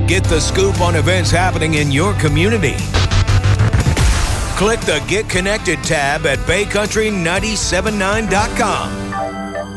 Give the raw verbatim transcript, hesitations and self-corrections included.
Get the scoop on events happening in your community. Click the Get Connected tab at bay country nine seven nine dot com.